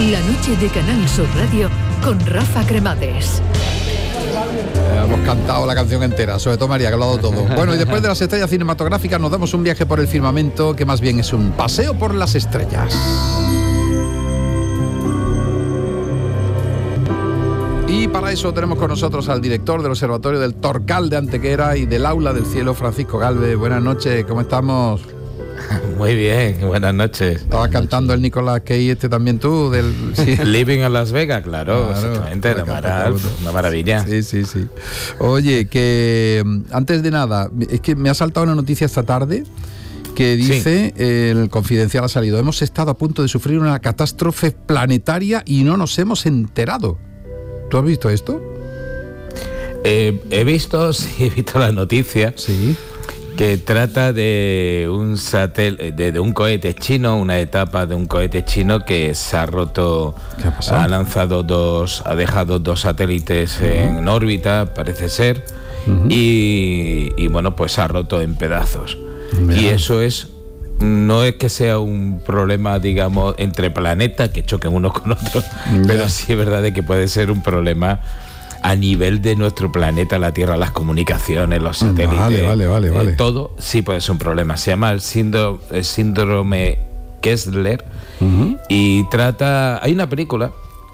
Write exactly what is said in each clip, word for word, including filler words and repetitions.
La noche de Canal Sur Radio con Rafa Cremades. Eh, hemos cantado la canción entera, sobre todo María, que ha hablado todo. Bueno, y después de las estrellas cinematográficas nos damos un viaje por el firmamento, que más bien es un paseo por las estrellas. Y para eso tenemos con nosotros al director del Observatorio del Torcal de Antequera y del Aula del Cielo, Francisco Galvez. Buenas noches, ¿cómo estamos? Muy bien, buenas noches. Estabas cantando el Nicolas Cage este también tú, del sí. Living en Las Vegas, claro, claro exactamente, una, mara, una maravilla. Sí, sí, sí. Oye, que antes de nada, es que me ha saltado una noticia esta tarde que dice, sí. El Confidencial ha salido, hemos estado a punto de sufrir una catástrofe planetaria y no nos hemos enterado. ¿Tú has visto esto? Eh, he visto, sí, he visto la noticia. Sí. Que trata de un satel de, de un cohete chino, una etapa de un cohete chino que se ha roto, ¿Qué ha pasado? Ha lanzado dos, ha dejado dos satélites uh-huh. en órbita, parece ser, uh-huh. y, y bueno, pues se ha roto en pedazos. Mira. Y eso es, no es que sea un problema, digamos, entre planetas que choquen unos con otros, Mira. pero sí es verdad de que puede ser un problema a nivel de nuestro planeta, la Tierra, las comunicaciones, los satélites, vale, vale, vale, vale. Eh, todo sí puede ser un problema. Se llama el síndrome, el síndrome Kessler uh-huh. y trata... Hay una película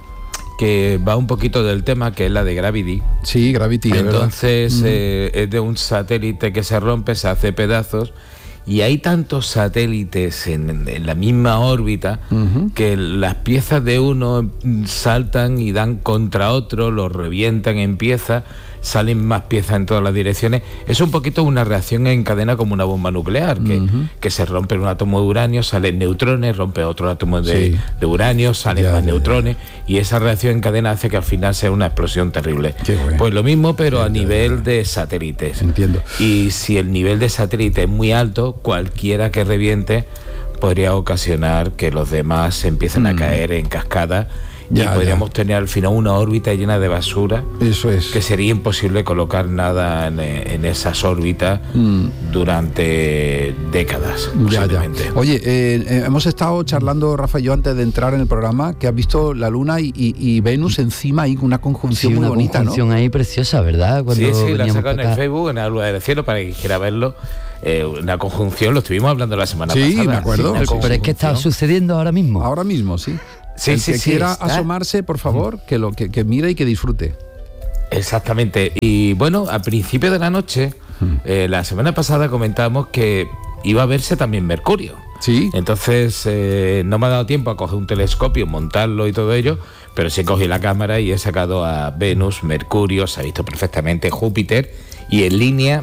que va un poquito del tema, que es la de Gravity. Sí, Gravity, Entonces uh-huh. eh, es de un satélite que se rompe, se hace pedazos, y hay tantos satélites en, en la misma órbita uh-huh. que las piezas de uno saltan y dan contra otro, los revientan en piezas, salen más piezas en todas las direcciones. Es un poquito una reacción en cadena como una bomba nuclear, que, uh-huh. que se rompe un átomo de uranio, salen neutrones, rompe otro átomo de, sí. de uranio, salen ya, más ya, neutrones, ya. Y esa reacción en cadena hace que al final sea una explosión terrible. Bueno. Pues lo mismo, pero ya, a nivel ya, ya. de satélites. Entiendo. Y si el nivel de satélite es muy alto, cualquiera que reviente podría ocasionar que los demás empiecen mm. a caer en cascada. Ya, y podríamos ya. tener al final una órbita llena de basura. Eso es. Que sería imposible colocar nada en, en esas órbitas mm. durante décadas. Ya, ya. Oye, eh, hemos estado charlando, Rafa y yo, antes de entrar en el programa, que has visto la Luna y, y, y Venus encima ahí, una conjunción sí, muy una bonita, conjunción ¿no? ahí preciosa, ¿verdad? Cuando sí, sí, la sacaron en el Facebook, en el Aula del Cielo, para que quiera verlo. Eh, una conjunción, lo estuvimos hablando la semana sí, pasada. Sí, me acuerdo. Sí, pero es que está sucediendo ahora mismo. Ahora mismo, sí. Sí, el sí, que sí, quiera está. asomarse, por favor, que lo que, que mire y que disfrute. Exactamente. Y bueno, a principio de la noche, hmm. eh, la semana pasada comentamos que iba a verse también Mercurio. Sí. Entonces eh, no me ha dado tiempo a coger un telescopio, montarlo y todo ello, pero sí cogí la cámara y he sacado a Venus, Mercurio, se ha visto perfectamente Júpiter y en línea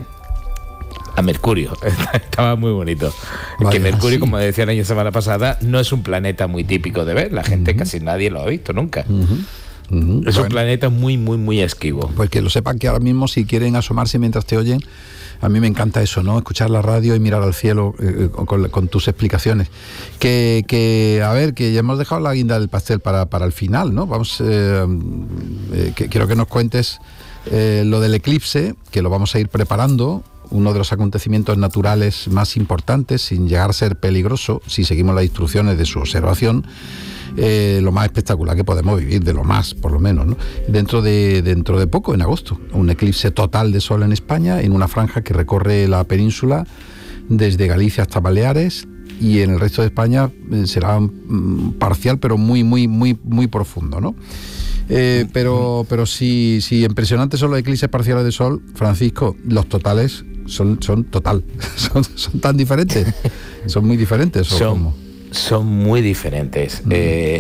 a Mercurio. Estaba muy bonito. Vaya, que Mercurio, sí. como decía la semana pasada, no es un planeta muy típico de ver. La gente uh-huh. casi nadie lo ha visto nunca. Uh-huh. Uh-huh. Es bueno. un planeta muy, muy, muy esquivo. Pues que lo sepan que ahora mismo, si quieren asomarse mientras te oyen, a mí me encanta eso, ¿no? Escuchar la radio y mirar al cielo eh, con, con tus explicaciones. Que, que, a ver, que ya hemos dejado la guinda del pastel para, para el final, ¿no? Vamos, eh, eh, que, quiero que nos cuentes eh, lo del eclipse, que lo vamos a ir preparando. Uno de los acontecimientos naturales más importantes, sin llegar a ser peligroso, si seguimos las instrucciones de su observación, eh, lo más espectacular que podemos vivir, de lo más, por lo menos, ¿no? Dentro de, dentro de poco, en agosto, un eclipse total de sol en España, en una franja que recorre la península desde Galicia hasta Baleares, y en el resto de España eh, será mm, parcial, pero muy, muy, muy, muy profundo, ¿no? Eh, pero pero si, si impresionantes son los eclipses parciales de sol, Francisco, los totales son, son total, son, son tan diferentes, son muy diferentes. ¿O son, cómo? son muy diferentes. Uh-huh. Eh,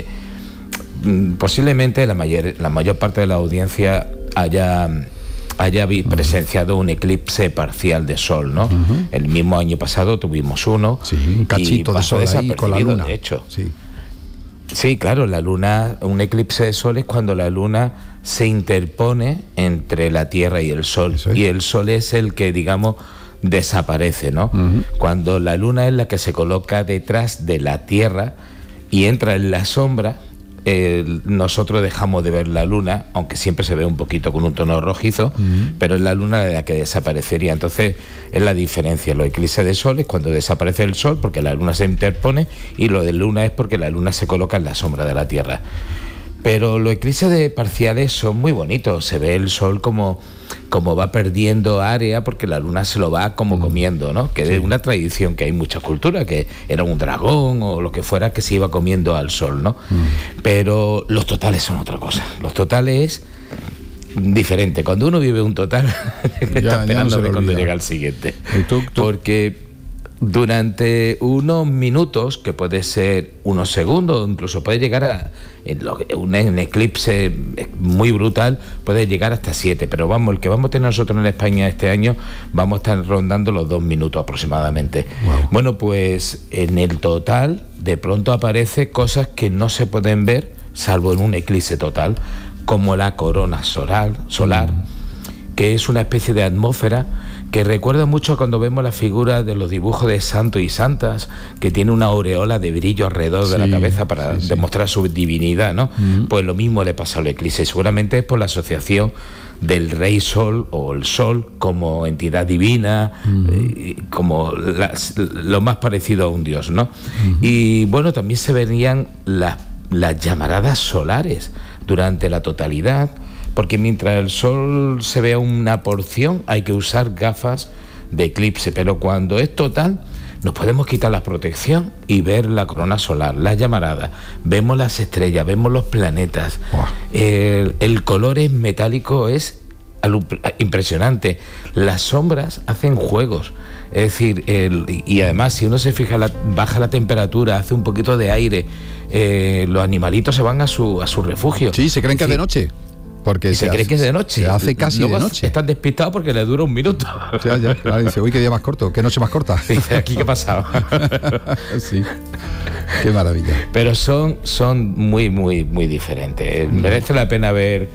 posiblemente la mayor, la mayor parte de la audiencia haya, haya uh-huh. presenciado un eclipse parcial de sol, ¿no? Uh-huh. El mismo año pasado tuvimos uno. Sí, un cachito de sol ahí con la luna. De hecho. Sí. Sí, claro, la luna, un eclipse de sol es cuando la luna se interpone entre la Tierra y el Sol. Es. Y el Sol es el que, digamos, desaparece, ¿no? Uh-huh. Cuando la luna es la que se coloca detrás de la Tierra y entra en la sombra, eh, nosotros dejamos de ver la luna, aunque siempre se ve un poquito con un tono rojizo, uh-huh. pero es la luna la que desaparecería. Entonces es la diferencia. Los eclipses de sol es cuando desaparece el sol porque la luna se interpone, y lo de luna es porque la luna se coloca en la sombra de la Tierra. Pero los eclipses de parciales son muy bonitos. Se ve el sol como, como va perdiendo área porque la luna se lo va como comiendo, ¿no? Que sí. Es una tradición que hay en muchas culturas, que era un dragón o lo que fuera que se iba comiendo al sol, ¿no? Mm. Pero los totales son otra cosa. Los totales es diferente. Cuando uno vive un total, está ya, esperando ya no cuando llega el siguiente. ¿Y tú, tú? Porque durante unos minutos, que puede ser unos segundos, incluso puede llegar a en lo, un, un eclipse muy brutal, puede llegar hasta siete, pero vamos, el que vamos a tener nosotros en España este año, vamos a estar rondando los dos minutos aproximadamente. Wow. Bueno, pues en el total de pronto aparece cosas que no se pueden ver salvo en un eclipse total, como la corona solar, solar mm. que es una especie de atmósfera que recuerda mucho cuando vemos las figuras de los dibujos de santos y santas, que tiene una aureola de brillo alrededor sí, de la cabeza para sí, demostrar sí. su divinidad, ¿no? Uh-huh. Pues lo mismo le pasa al eclipse. Seguramente es por la asociación del rey sol o el sol como entidad divina, uh-huh. eh, como las, lo más parecido a un dios, ¿no? Uh-huh. Y bueno, también se verían las, las llamaradas solares durante la totalidad, porque mientras el sol se vea una porción hay que usar gafas de eclipse, pero cuando es total nos podemos quitar la protección y ver la corona solar, las llamaradas, vemos las estrellas, vemos los planetas. Wow. El, el color es metálico, es impresionante. Las sombras hacen juegos, es decir, el, y además si uno se fija, la, baja la temperatura, hace un poquito de aire, eh, los animalitos se van a su, a su refugio. Sí, se creen que es de noche. Porque se, se cree hace, que es de noche. Se hace casi Luego de noche. Están despistados porque le dura un minuto. Ya, ya, claro, dice, uy, qué día más corto, qué noche más corta. Dice, aquí qué ha pasado. Sí, qué maravilla. Pero son, son muy, muy, muy diferentes. Mm. Merece la pena ver,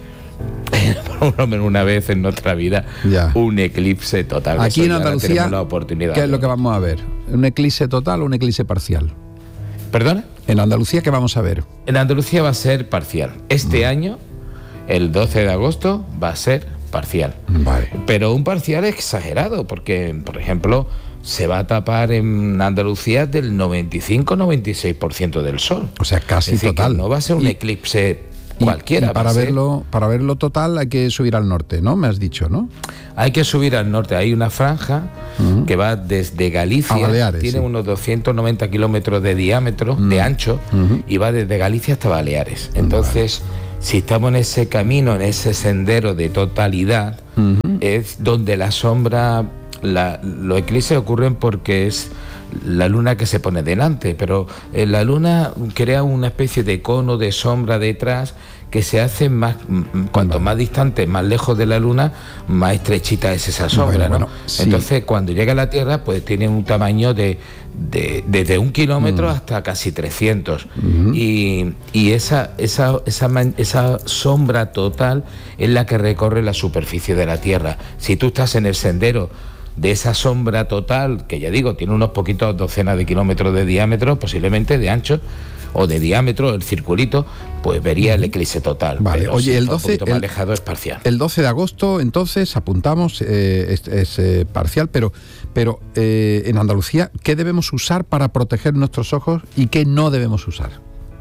por lo menos una vez en nuestra vida, ya. un eclipse total. Aquí en Andalucía, la oportunidad, ¿qué es lo que vamos a ver? ¿Un eclipse total o un eclipse parcial? ¿Perdona? En Andalucía, ¿qué vamos a ver? En Andalucía va a ser parcial. Este mm. año, el doce de agosto, va a ser parcial. Vale. Pero un parcial exagerado, porque, por ejemplo, se va a tapar en Andalucía del noventa y cinco a noventa y seis por ciento del sol. O sea, casi es decir, total. No va a ser un y, eclipse cualquiera. Y, y para, verlo, para verlo total hay que subir al norte, ¿no? Me has dicho, ¿no? Hay que subir al norte. Hay una franja uh-huh. que va desde Galicia, a Baleares, tiene sí. unos doscientos noventa kilómetros de diámetro, uh-huh. de ancho, uh-huh. y va desde Galicia hasta Baleares. Entonces... Vale. Si estamos en ese camino, en ese sendero de totalidad, uh-huh. es donde la sombra, la, los eclipses ocurren porque es la luna que se pone delante, pero eh, la luna crea una especie de cono de sombra detrás que se hace más, cuanto más distante, más lejos de la luna, más estrechita es esa sombra, bueno, ¿no? Bueno, sí. Entonces, cuando llega a la Tierra, pues tiene un tamaño de, de desde un kilómetro mm. hasta casi trescientos. Mm-hmm. Y, y esa, esa, esa, esa sombra total es la que recorre la superficie de la Tierra. Si tú estás en el sendero de esa sombra total, que ya digo, tiene unos poquitos docenas de kilómetros de diámetro, posiblemente de ancho, o de diámetro, el circulito, pues vería el eclipse total. Vale, pero oye, si el está doce... un poquito el, más alejado es parcial. El doce de agosto, entonces, apuntamos, eh, es, es eh, parcial, pero, pero eh, en Andalucía, ¿qué debemos usar para proteger nuestros ojos y qué no debemos usar?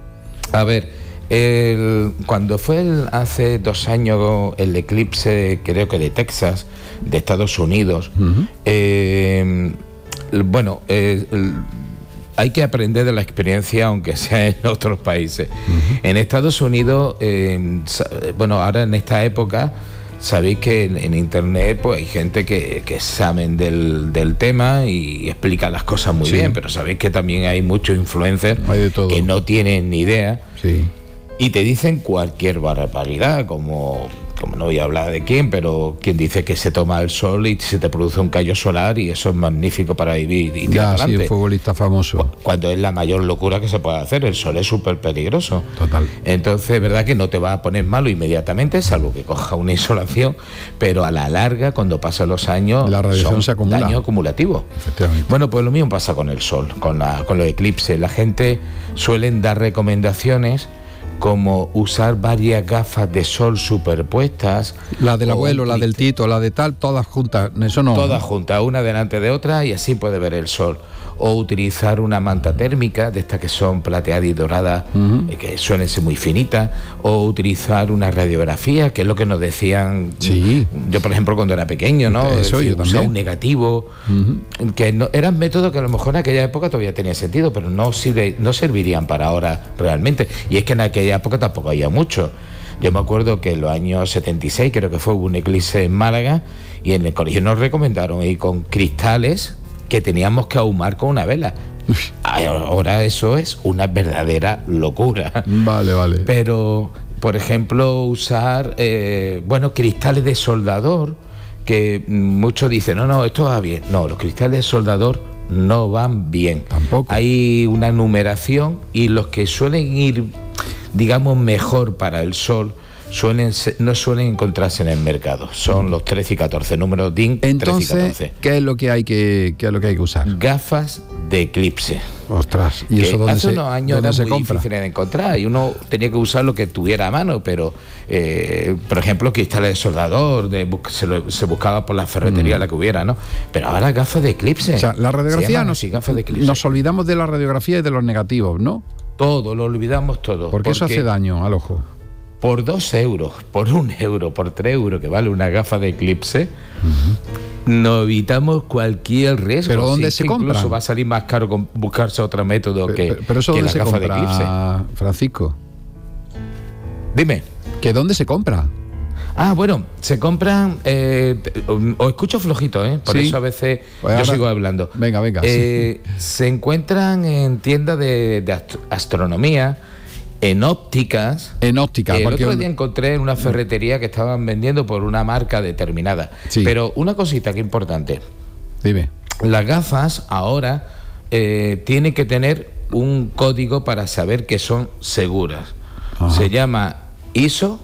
A ver, el, cuando fue el, hace dos años el eclipse, creo que de Texas, de Estados Unidos, uh-huh. eh, bueno, eh, el, hay que aprender de la experiencia, aunque sea en otros países. Uh-huh. En Estados Unidos, eh, bueno, ahora en esta época, sabéis que en, en internet pues hay gente que, que saben del, del tema y explica las cosas muy sí. bien, pero sabéis que también hay muchos influencers hay de todo. Que no tienen ni idea sí. y te dicen cualquier barbaridad, como... como no voy a hablar de quién, pero quien dice que se toma el sol y se te produce un callo solar y eso es magnífico para vivir y ya, sí, el futbolista famoso. Cuando es la mayor locura que se puede hacer, el sol es súper peligroso. Total. Entonces, es verdad que no te va a poner malo inmediatamente, salvo que coja una insolación, pero a la larga, cuando pasan los años, la radiación son se acumula. Daño acumulativo. Efectivamente. Bueno, pues lo mismo pasa con el sol, con, la, con los eclipses. La gente suelen dar recomendaciones como usar varias gafas de sol superpuestas. La del abuelo, la del tito, la de tal, todas juntas, eso no. Todas juntas, una delante de otra, y así puede ver el sol. O utilizar una manta térmica, de estas que son plateadas y doradas, uh-huh. eh, que suelen ser muy finitas. O utilizar una radiografía, que es lo que nos decían. Sí. Yo, por ejemplo, cuando era pequeño, ¿no? Eso, decir, yo también. Usar un negativo, uh-huh. que no, eran métodos que a lo mejor en aquella época todavía tenía sentido, pero no, sirve, no servirían para ahora realmente. Y es que en aquella época tampoco había mucho. Yo me acuerdo que en los años setenta y seis, creo que fue, hubo un eclipse en Málaga, y en el colegio nos recomendaron ir con cristales que teníamos que ahumar con una vela. Ahora eso es una verdadera locura. Vale, vale. Pero, por ejemplo, usar, eh, bueno, cristales de soldador, que muchos dicen, no, no, esto va bien. No, los cristales de soldador no van bien. Tampoco. Hay una numeración, y los que suelen ir, digamos, mejor para el sol, Suelen ser, no suelen encontrarse en el mercado. Son los trece y catorce, números D I N Entonces, trece y catorce. ¿qué es lo que hay que, qué es lo que hay que usar? Gafas de eclipse. Ostras, ¿y eso dónde hace se, unos años dónde era se muy compra? difícil de encontrar, y uno tenía que usar lo que tuviera a mano, pero eh, por ejemplo, cristales de soldador, de, se, lo, se buscaba por la ferretería mm. la que hubiera, ¿no? Pero ahora gafas de eclipse. O sea, la radiografía nos, así, gafas de eclipse. Nos olvidamos de la radiografía y de los negativos, ¿no? Todo, lo olvidamos todo. Porque, porque eso hace daño al ojo. Por dos euros, por un euro, por tres euros que vale una gafa de eclipse, uh-huh. nos evitamos cualquier riesgo. ¿Pero dónde sí, se compra? Incluso va a salir más caro con buscarse otro método pero, que, pero, pero eso que dónde la se gafa compra, de eclipse. Francisco? Dime. ¿Que dónde se compra? Ah, bueno, se compran, eh, os escucho flojito, ¿eh? Por sí. eso a veces pues yo ahora, sigo hablando. Venga, venga. Eh, sí. Se encuentran en tiendas de, de astronomía, en ópticas. En óptica. El porque otro día encontré en una ferretería que estaban vendiendo por una marca determinada. Sí. Pero una cosita que es importante. Dime. Las gafas ahora eh, tienen que tener un código para saber que son seguras. Ajá. Se llama I S O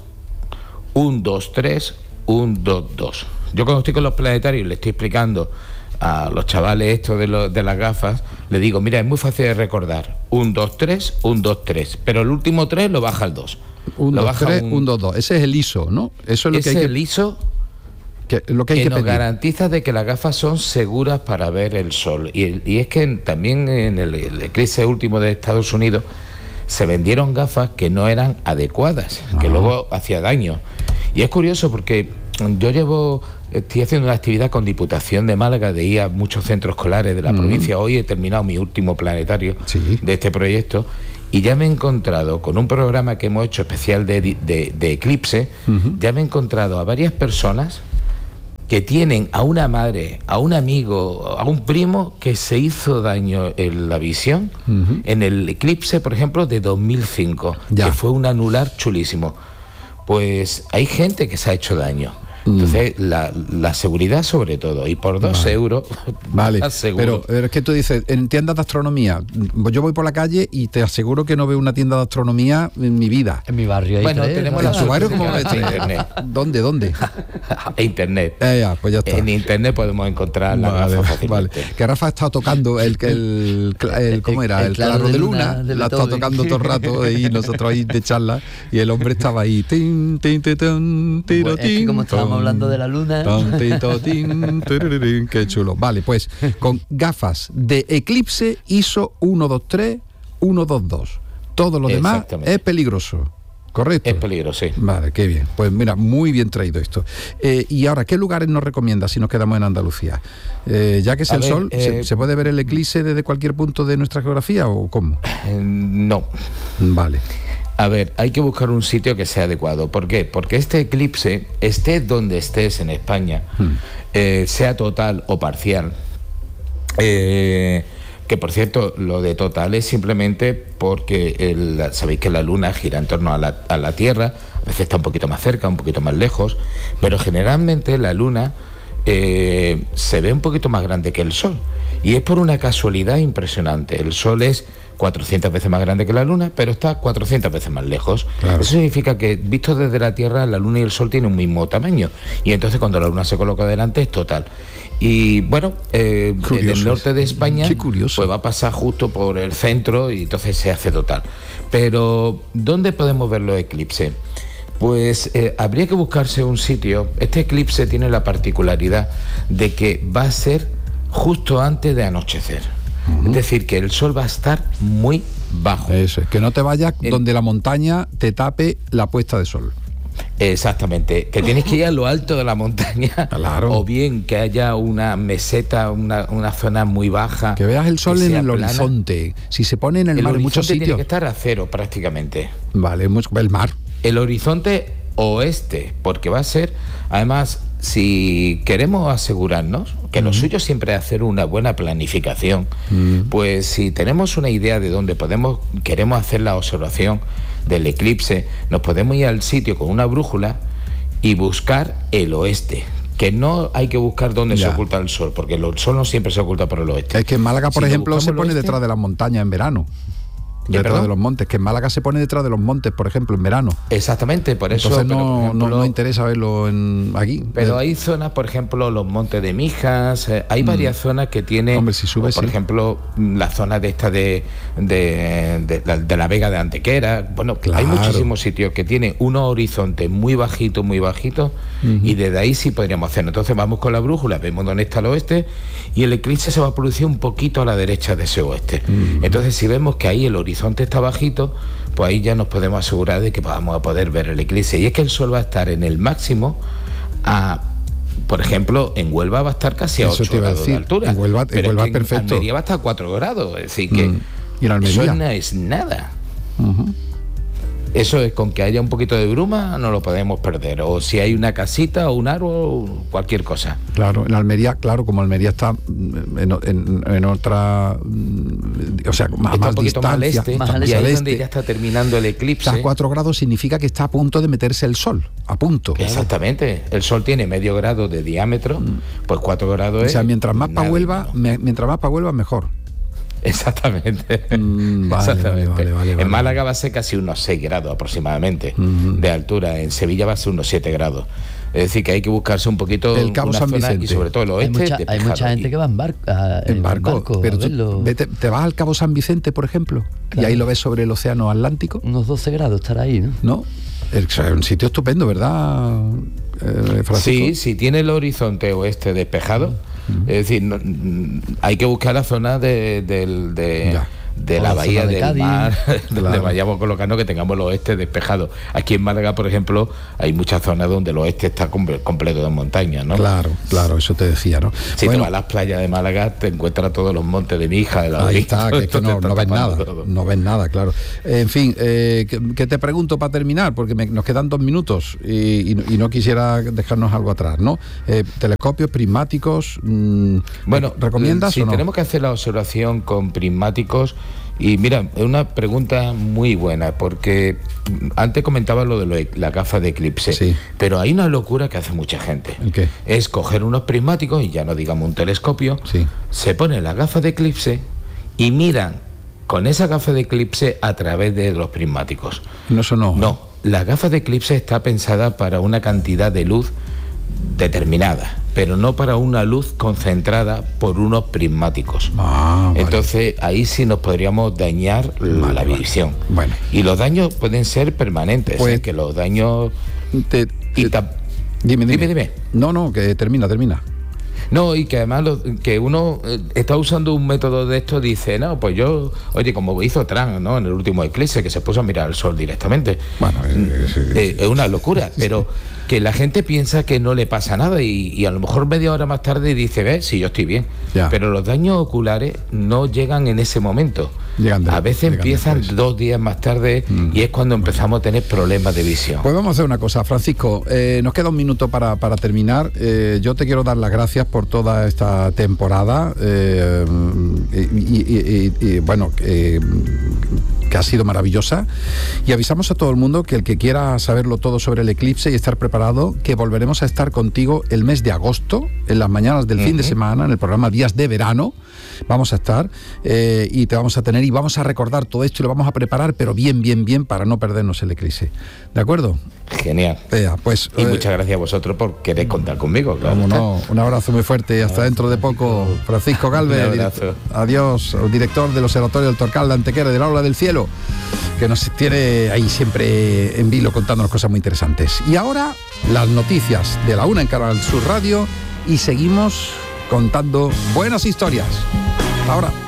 uno dos tres uno dos dos. Yo cuando estoy con los planetarios le estoy explicando a los chavales esto de, lo, de las gafas, le digo, mira, es muy fácil de recordar, uno dos tres uno dos tres, pero el último tres lo baja al dos. uno dos tres uno dos dos, ese es el I S O, ¿no? Eso es lo ese que hay el que... I S O que, lo que, hay que, que nos pedir. garantiza de que las gafas son seguras para ver el sol. Y, y es que también en el, el eclipse último de Estados Unidos se vendieron gafas que no eran adecuadas, ah. que luego hacía daño. Y es curioso porque yo llevo, estoy haciendo una actividad con Diputación de Málaga de ir a muchos centros escolares de la mm. provincia. Hoy he terminado mi último planetario sí. de este proyecto, y ya me he encontrado con un programa que hemos hecho especial de, de, de eclipse, uh-huh. ya me he encontrado a varias personas que tienen a una madre, a un amigo, a un primo que se hizo daño en la visión, uh-huh. en el eclipse, por ejemplo, de dos mil cinco, ya. que fue un anular chulísimo. Pues hay gente que se ha hecho daño. Entonces, la, la seguridad sobre todo, y por dos vale. euros, vale, pero, pero es que tú dices, en tiendas de astronomía, yo voy por la calle y te aseguro que no veo una tienda de astronomía en mi vida. En mi barrio hay Bueno, tres, tenemos ¿no? la ¿En tu barrio cómo de internet. ¿Dónde, dónde? Internet. Eh, ya, pues ya está. En internet podemos encontrar la vale, gafa fácilmente. Vale. Que Rafa ha estado tocando el, el, el, el ¿cómo era? El, el claro, claro de luna, luna la ha estado tocando todo el rato y nosotros ahí de charla, y el hombre estaba ahí. Tin, tin, tin, tin, tiro, pues es que como estábamos ton, hablando de la luna. Ton, tito, tin, tirirín, qué chulo. Vale, pues con gafas de eclipse I S O uno dos tres uno dos dos. Todo lo demás es peligroso. ¿Correcto? Es peligroso, sí. Vale, qué bien. Pues mira, muy bien traído esto. Eh, y ahora, ¿qué lugares nos recomienda si nos quedamos en Andalucía? Eh, ya que es a el ver, sol, eh, ¿se, ¿se puede ver el eclipse desde cualquier punto de nuestra geografía o cómo? Eh, no. Vale. A ver, hay que buscar un sitio que sea adecuado. ¿Por qué? Porque este eclipse, estés donde estés en España, hmm. eh, sea total o parcial, eh, que por cierto, lo de total es simplemente porque el, sabéis que la luna gira en torno a la, a la Tierra, a veces está un poquito más cerca, un poquito más lejos, pero generalmente la luna eh, se ve un poquito más grande que el Sol, y es por una casualidad impresionante. El Sol es cuatrocientas veces más grande que la luna, pero está cuatrocientas veces más lejos. Claro. Eso significa que, visto desde la Tierra, la luna y el Sol tienen un mismo tamaño, y entonces cuando la luna se coloca delante es total. Y bueno, eh, en el norte de España pues va a pasar justo por el centro y entonces se hace total. Pero ¿dónde podemos ver los eclipses? Pues eh, habría que buscarse un sitio. Este eclipse tiene la particularidad de que va a ser justo antes de anochecer. Uh-huh. Es decir, que el sol va a estar muy bajo. Eso es, que no te vayas el... donde la montaña te tape la puesta de sol. Exactamente, que tienes que ir a lo alto de la montaña, claro. O bien que haya una meseta, una, una zona muy baja. Que veas el sol en el plana. Horizonte. Si se pone en el, el mar en muchos sitios. Tiene que estar a cero prácticamente. Vale, el mar. El horizonte oeste, porque va a ser, además, si queremos asegurarnos, que mm. lo suyo siempre es hacer una buena planificación, mm. pues si tenemos una idea de dónde podemos, queremos hacer la observación del eclipse, nos podemos ir al sitio con una brújula y buscar el oeste, que no hay que buscar dónde ya. se oculta el sol, porque el sol no siempre se oculta por el oeste. Es que en Málaga, por si ejemplo, se pone oeste, detrás de las montañas en verano. Detrás ¿Perdón? de los montes, que en Málaga se pone detrás de los montes, por ejemplo, en verano. Exactamente, por eso. Entonces no, pero, ejemplo, no, no interesa verlo en aquí. Pero hay zonas, por ejemplo, los montes de Mijas, eh, hay mm. varias zonas que tienen, Hombre, si sube, por sí. ejemplo, la zona de esta de, de, de, de, de la Vega de Antequera. Bueno, claro. Hay muchísimos sitios que tienen unos horizontes muy bajitos, muy bajitos, uh-huh. y desde ahí sí podríamos hacerlo. Entonces vamos con la brújula, vemos dónde está el oeste, y el eclipse se va a producir un poquito a la derecha de ese oeste. Uh-huh. Entonces, si vemos que ahí el horizonte está bajito, pues ahí ya nos podemos asegurar de que vamos a poder ver el eclipse. Y es que el sol va a estar en el máximo a, por ejemplo, en Huelva va a estar casi a ocho grados de altura. En Huelva, en Huelva es perfecto. En Almería va a estar a cuatro grados, es decir que mm. ¿Y en Almería? Eso no es nada. Uh-huh. Eso es, con que haya un poquito de bruma no lo podemos perder, o si hay una casita o un árbol, cualquier cosa. Claro, en Almería, claro, como Almería está en, en, en otra, o sea, más, está más un poquito distancia, más al este, más y al ahí este. es donde ya está terminando el eclipse. Está a cuatro grados significa que está a punto de meterse el sol, a punto. Exactamente, el sol tiene medio grado de diámetro, mm. pues cuatro grados es... O sea, mientras más para Huelva, me, mientras más para Huelva, mejor. Exactamente. Mm, vale, Exactamente. Vale, vale, vale, en vale. Málaga va a ser casi unos seis grados aproximadamente uh-huh. de altura. En Sevilla va a ser unos siete grados. Es decir, que hay que buscarse un poquito el Cabo una San zona, Vicente. y sobre todo el oeste. Hay mucha, hay mucha gente y... que va en barco. A, en barco, barco pero tú, vete, te vas al Cabo San Vicente, por ejemplo, claro. y ahí lo ves sobre el océano Atlántico. Unos doce grados estará ahí, ¿no? No, es un sitio estupendo, ¿verdad, eh, Francisco? Sí, si tiene el horizonte oeste despejado. Uh-huh. Es decir, no, hay que buscar la zona de, de, de, de la, la bahía de del Cádiz, mar, donde claro. vayamos colocando, que tengamos el oeste despejado. Aquí en Málaga, por ejemplo, hay muchas zonas donde el oeste está comple- completo de montañas, ¿no? Claro, claro, eso te decía, ¿no? Si bueno, te vas a las playas de Málaga, te encuentras todos los montes de Mija, de la ahí está, que, es que no, no ves nada, todo. no ves nada, claro. En fin, eh, ¿qué, ¿qué te pregunto para terminar? Porque me, nos quedan dos minutos y, y, y no quisiera dejarnos algo atrás, ¿no? Eh, telescopios, prismáticos, mmm, bueno, ¿recomiendas si o no? Tenemos que hacer la observación con prismáticos. Y mira, es una pregunta muy buena, porque antes comentaba lo de lo, la gafa de eclipse, sí. pero hay una locura que hace mucha gente. ¿Qué? Es coger unos prismáticos, y ya no digamos un telescopio, sí. se pone la gafa de eclipse y miran con esa gafa de eclipse a través de los prismáticos. No, eso no. No, la gafa de eclipse está pensada para una cantidad de luz determinada, pero no para una luz concentrada por unos prismáticos. Ah, vale. Entonces ahí sí nos podríamos dañar vale, la vale. visión. Bueno. Y los daños pueden ser permanentes, pues, ¿eh? Que los daños... Te, te, y ta... dime, dime, dime, dime. No, no, que termina, termina. No, y que además lo, que uno eh, está usando un método de esto, dice, no, pues yo, oye, como hizo Trump, ¿no? En el último eclipse, que se puso a mirar el sol directamente. Bueno, eh, eh, es una locura, pero que la gente piensa que no le pasa nada y, y a lo mejor media hora más tarde dice, ves, sí, yo estoy bien. Ya. Pero los daños oculares no llegan en ese momento. Llegan de, a veces empiezan después. dos días más tarde mm. y es cuando empezamos a tener problemas de visión. Pues vamos a hacer una cosa, Francisco, eh, nos queda un minuto para, para terminar. Eh, yo te quiero dar las gracias por toda esta temporada eh, y, y, y, y bueno, eh, que ha sido maravillosa, y avisamos a todo el mundo que el que quiera saberlo todo sobre el eclipse y estar preparado, que volveremos a estar contigo el mes de agosto, en las mañanas del uh-huh. fin de semana, en el programa Días de Verano. Vamos a estar eh, y te vamos a tener y vamos a recordar todo esto y lo vamos a preparar, pero bien, bien, bien, para no perdernos el eclipse. ¿De acuerdo? Genial. Vea, pues, y eh, muchas gracias a vosotros por querer contar conmigo. Claro. Cómo no, un abrazo muy fuerte y hasta dentro de poco. Francisco Galvez, Un abrazo. direct- adiós, director del Observatorio del Torcal de Antequera del Aula del Cielo, que nos tiene ahí siempre en vilo contándonos cosas muy interesantes. Y ahora las noticias de la una en Canal Sur Radio y seguimos contando buenas historias. Hasta ahora.